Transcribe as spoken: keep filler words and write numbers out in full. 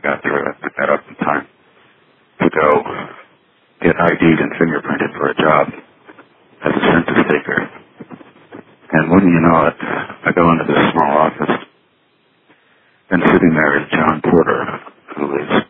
got through. I picked that up in time to go get I D'd and fingerprinted for a job as a census taker. And wouldn't you know it, I go into this small office, and sitting there is John Porter, who is